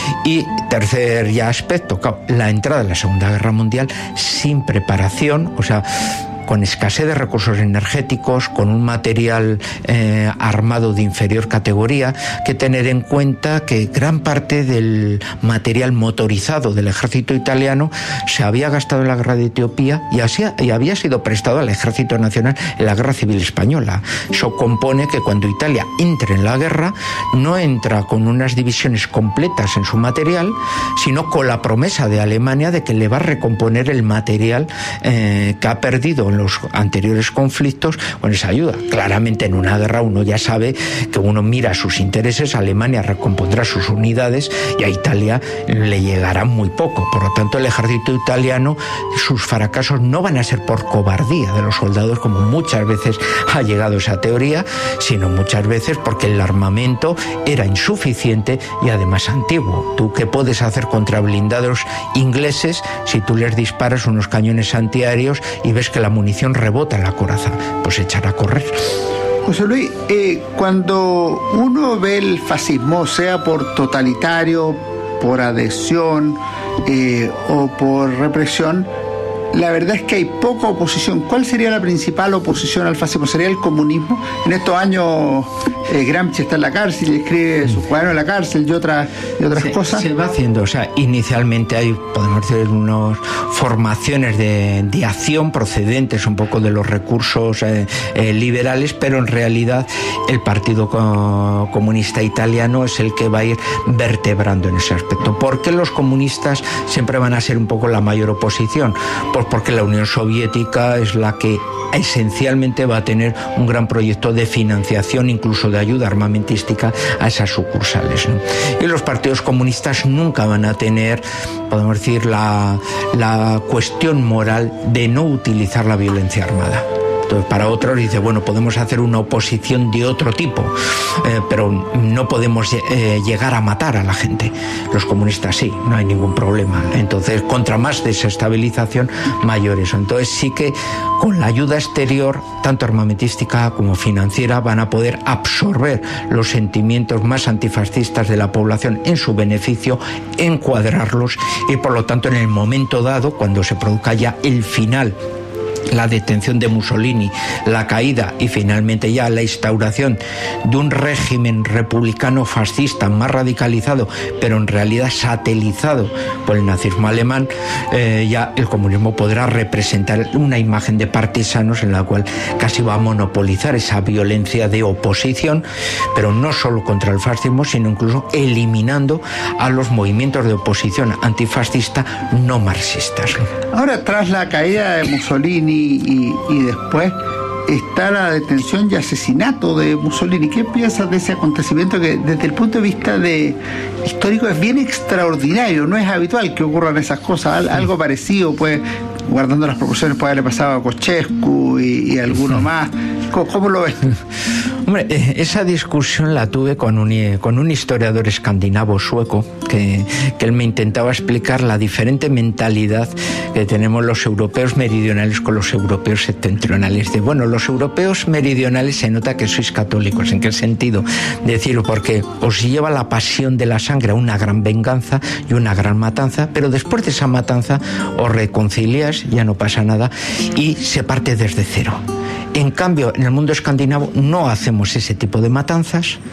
Y tercer ya aspecto, claro, la entrada en la Segunda Guerra Mundial sin preparación, o sea, con escasez de recursos energéticos, con un material eh, armado de inferior categoría, que tener en cuenta que gran parte del material motorizado del ejército italiano se había gastado en la guerra de Etiopía y, así, y había sido prestado al ejército nacional en la guerra civil española. Eso compone que cuando Italia entre en la guerra, no entra con unas divisiones completas en su material, sino con la promesa de Alemania de que le va a recomponer el material eh, que ha perdido en los anteriores conflictos con esa ayuda. Claramente en una guerra uno ya sabe que uno mira sus intereses, Alemania recompondrá sus unidades y a Italia le llegará muy poco. Por lo tanto, el ejército italiano, sus fracasos no van a ser por cobardía de los soldados, como muchas veces ha llegado esa teoría, sino muchas veces porque el armamento era insuficiente y además antiguo. ¿Tú qué puedes hacer contra blindados ingleses si tú les disparas unos cañones antiaéreos y ves que la munición rebota en la coraza? Pues echar a correr. José Luis, eh, cuando uno ve el fascismo, sea por totalitario, por adhesión eh, o por represión, la verdad es que hay poca oposición. ¿Cuál sería la principal oposición al fascismo? ¿Sería el comunismo? En estos años eh, Gramsci está en la cárcel y escribe su cuaderno en la cárcel y otras, y otras se, cosas. Se va haciendo, o sea, inicialmente hay, podemos decir, unas formaciones de, de acción procedentes un poco de los recursos eh, eh, liberales, pero en realidad el Partido Comunista Italiano es el que va a ir vertebrando en ese aspecto. ¿Por qué los comunistas siempre van a ser un poco la mayor oposición? Por porque la Unión Soviética es la que esencialmente va a tener un gran proyecto de financiación, incluso de ayuda armamentística a esas sucursales, ¿no? Y los partidos comunistas nunca van a tener, podemos decir, la, la cuestión moral de no utilizar la violencia armada. Entonces, para otros dice, bueno, podemos hacer una oposición de otro tipo, eh, pero no podemos eh, llegar a matar a la gente. Los comunistas sí, no hay ningún problema. Entonces, contra más desestabilización, mayor eso. Entonces, sí que con la ayuda exterior, tanto armamentística como financiera, van a poder absorber los sentimientos más antifascistas de la población en su beneficio, encuadrarlos y, por lo tanto, en el momento dado, cuando se produzca ya el final, la detención de Mussolini, la caída y finalmente ya la instauración de un régimen republicano fascista más radicalizado, pero en realidad satelizado por el nazismo alemán, eh, ya el comunismo podrá representar una imagen de partisanos en la cual casi va a monopolizar esa violencia de oposición, pero no solo contra el fascismo, sino incluso eliminando a los movimientos de oposición antifascista no marxistas. Ahora, tras la caída de Mussolini y, y después está la detención y asesinato de Mussolini, ¿qué piensas de ese acontecimiento que desde el punto de vista de histórico es bien extraordinario? No es habitual que ocurran esas cosas. Algo parecido, pues, guardando las proporciones, puede haberle pasado a Kochescu y, y alguno más. ¿Cómo, cómo lo ves? Hombre, esa discusión la tuve con un, con un historiador escandinavo sueco que, que él me intentaba explicar la diferente mentalidad que tenemos los europeos meridionales con los europeos septentrionales. De, bueno, los europeos meridionales se nota que sois católicos. ¿En qué sentido? Decirlo porque os lleva la pasión de la sangre a una gran venganza y una gran matanza, pero después de esa matanza os reconciliáis, ya no pasa nada y se parte desde cero. En cambio, en el mundo escandinavo no hacemos ese tipo de matanzas,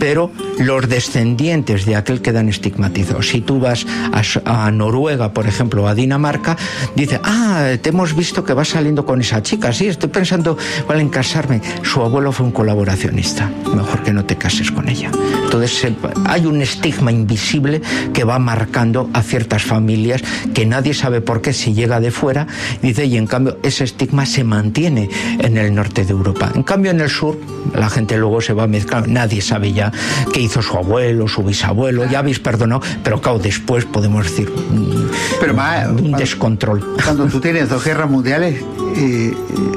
pero los descendientes de aquel quedan estigmatizados. Si tú vas a, a Noruega, por ejemplo, a Dinamarca, dice, ah, te hemos visto que vas saliendo con esa chica, sí, estoy pensando vale, en casarme. Su abuelo fue un colaboracionista, mejor que no te cases con ella. Entonces hay un estigma invisible que va marcando a ciertas familias que nadie sabe por qué si llega de fuera, dice, y en cambio ese estigma se mantiene en el norte de Europa. En cambio en el sur la gente luego se va a mezclar, nadie sabe ya qué hizo su abuelo, su bisabuelo, ya habéis perdonado, pero claro, después podemos decir pero más, un cuando, descontrol. Cuando tú tienes dos guerras mundiales, eh,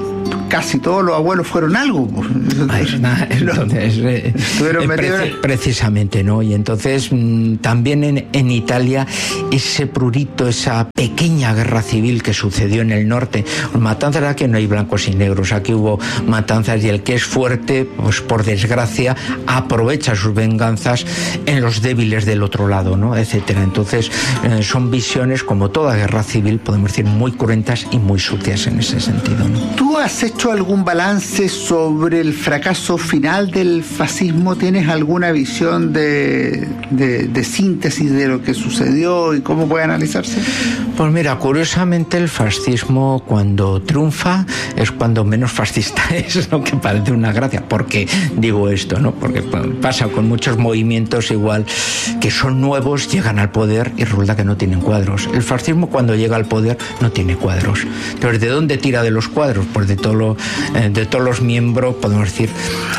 casi todos los abuelos fueron algo. Ay, nah, entonces, eh, eh, preci precisamente, ¿no? Y entonces mmm, también en, en Italia ese prurito, esa pequeña guerra civil que sucedió en el norte, matanzas, aquí no hay blancos y negros, aquí hubo matanzas y el que es fuerte, pues por desgracia, aprovecha sus venganzas en los débiles del otro lado, ¿no? Etcétera. Entonces eh, son visiones, como toda guerra civil, podemos decir, muy cruentas y muy sucias en ese sentido, ¿no? ¿Tú has hecho algún balance sobre el fracaso final del fascismo? ¿Tienes alguna visión de, de, de síntesis de lo que sucedió y cómo puede analizarse? Pues mira, curiosamente el fascismo cuando triunfa es cuando menos fascista es, lo que parece una gracia. ¿Por qué digo esto, no? Porque pasa con muchos movimientos igual que son nuevos, llegan al poder y resulta que no tienen cuadros. El fascismo cuando llega al poder no tiene cuadros. Entonces, ¿de dónde tira de los cuadros? Pues de todo lo de todos los miembros, podemos decir,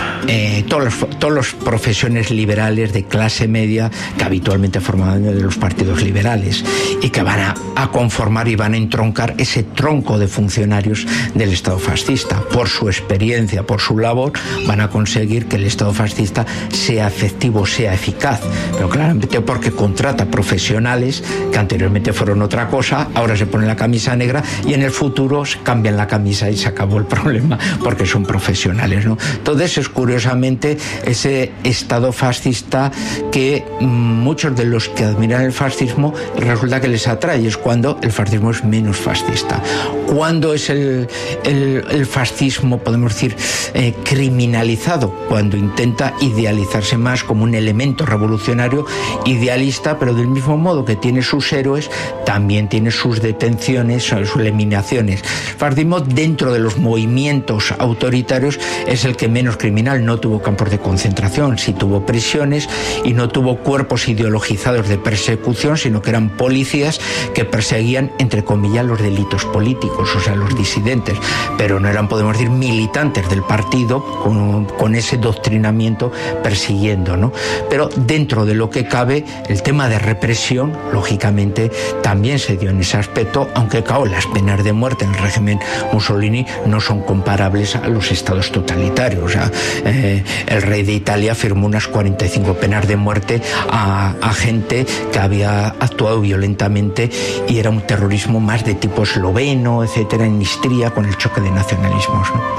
eh, todos los, todos los profesiones liberales de clase media que habitualmente forman de los partidos liberales y que van a, a conformar y van a entroncar ese tronco de funcionarios del Estado fascista. Por su experiencia, por su labor, van a conseguir que el Estado fascista sea efectivo, sea eficaz, pero claramente porque contrata profesionales que anteriormente fueron otra cosa, ahora se ponen la camisa negra y en el futuro cambian la camisa y se acabó el problema porque son profesionales, ¿no? Entonces es curiosamente ese Estado fascista que muchos de los que admiran el fascismo resulta que les atrae, es cuando el fascismo es menos fascista. ¿Cuándo es el, el, el fascismo, podemos decir, eh, criminalizado? Cuando intenta idealizarse más como un elemento revolucionario idealista, pero del mismo modo que tiene sus héroes, también tiene sus detenciones, sus eliminaciones. El fascismo dentro de los movimientos autoritarios es el que menos criminal, no tuvo campos de concentración, sí tuvo prisiones y no tuvo cuerpos ideologizados de persecución, sino que eran policías que perseguían, entre comillas, los delitos políticos, o sea, los disidentes, pero no eran, podemos decir, militantes del partido con, con ese doctrinamiento persiguiendo, ¿no? Pero dentro de lo que cabe, el tema de represión, lógicamente, también se dio en ese aspecto, aunque, claro, las penas de muerte en el régimen Mussolini no son comparables a los estados totalitarios. O sea, eh, el rey de Italia firmó unas cuarenta y cinco penas de muerte a, a gente que había actuado violentamente y era un terrorismo más de tipo esloveno, etcétera, en Istria, con el choque de nacionalismos, ¿no?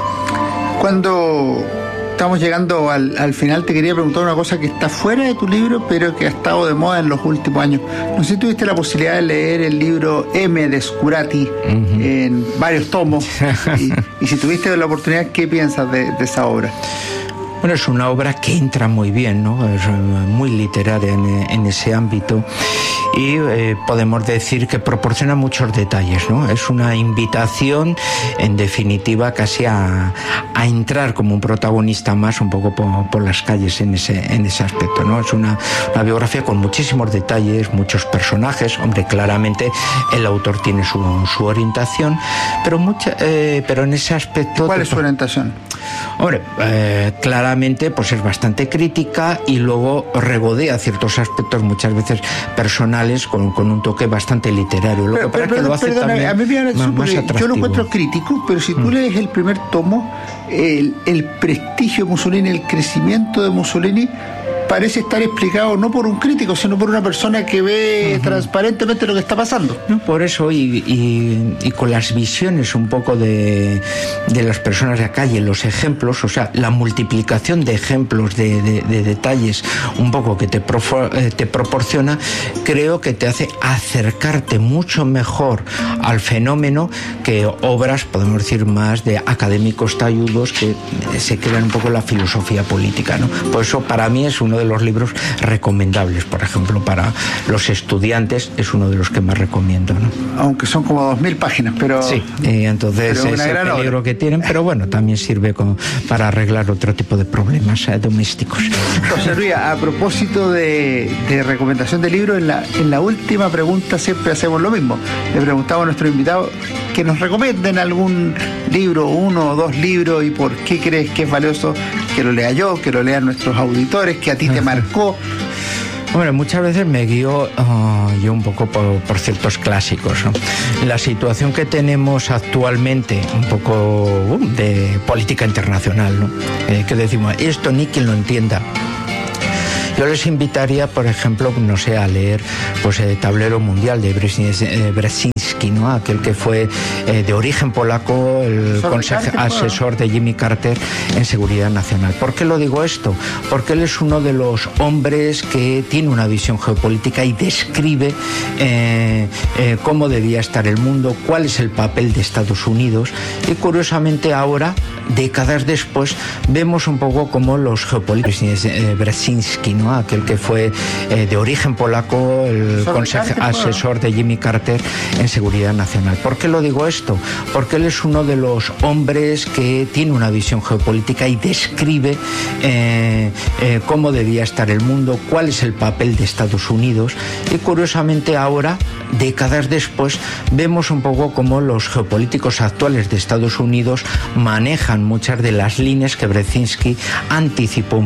Cuando estamos llegando al, al final, te quería preguntar una cosa que está fuera de tu libro, pero que ha estado de moda en los últimos años. No sé si tuviste la posibilidad de leer el libro M de Scurati, uh-huh, en varios tomos, y, y si tuviste la oportunidad, ¿qué piensas de, de esa obra? Bueno, es una obra que entra muy bien, ¿no? Es muy literaria en, en ese ámbito y eh, podemos decir que proporciona muchos detalles, ¿no? Es una invitación, en definitiva, casi a, a entrar como un protagonista más un poco por, por las calles en ese, en ese aspecto, ¿no? Es una, una biografía con muchísimos detalles, muchos personajes. Hombre, claramente el autor tiene su, su orientación, pero, mucha, eh, pero en ese aspecto... ¿Cuál es su orientación? Hombre, eh, claramente pues es bastante crítica y luego regodea ciertos aspectos muchas veces personales con, con un toque bastante literario. Lo pero, que pero, que lo hace perdóname, a mí me parece más, más atractivo. Yo lo encuentro crítico, pero si tú mm. lees el primer tomo, el, el prestigio de Mussolini, el crecimiento de Mussolini, parece estar explicado no por un crítico, sino por una persona que ve uh-huh. transparentemente lo que está pasando. No, por eso, y, y, y con las visiones un poco de, de las personas de la calle, los ejemplos, o sea, la multiplicación de ejemplos, de, de, de detalles, un poco que te, pro, eh, te proporciona, creo que te hace acercarte mucho mejor al fenómeno que obras, podemos decir, más de académicos talludos que se quedan un poco en la filosofía política, ¿no? Por eso, para mí es uno uno de los libros recomendables, por ejemplo, para los estudiantes, es uno de los que más recomiendo, ¿no? Aunque son como dos mil páginas, pero... Sí, y entonces pero es el peligro obra que tienen, pero bueno, también sirve como para arreglar otro tipo de problemas eh, domésticos. José Luis, a propósito de, de recomendación de libros, en la, en la última pregunta siempre hacemos lo mismo. Le preguntamos a nuestro invitado que nos recomienden algún libro, uno o dos libros, y por qué crees que es valioso que lo lea yo, que lo lean nuestros auditores, que a ti te marcó. Hombre, muchas veces me guío uh, yo un poco por, por ciertos clásicos, ¿no? La situación que tenemos actualmente, un poco uh, de política internacional, ¿no? Eh, que decimos, esto ni quien lo entienda. Yo les invitaría, por ejemplo, no sé, a leer pues el Tablero Mundial de Brzezinski, ¿no? Aquel que fue eh, de origen polaco, el consejo, asesor de Jimmy Carter en seguridad nacional. ¿Por qué lo digo esto? Porque él es uno de los hombres que tiene una visión geopolítica y describe eh, eh, cómo debía estar el mundo, cuál es el papel de Estados Unidos, y curiosamente ahora, décadas después, vemos un poco cómo los geopolíticos, eh, Brzezinski, ¿no? Aquel que fue eh, de origen polaco, el consejo, asesor de Jimmy Carter en seguridad nacional. ¿Por qué lo digo esto? Porque él es uno de los hombres que tiene una visión geopolítica y describe eh, eh, cómo debía estar el mundo, cuál es el papel de Estados Unidos, y curiosamente ahora, décadas después, vemos un poco cómo los geopolíticos actuales de Estados Unidos manejan muchas de las líneas que Brzezinski anticipó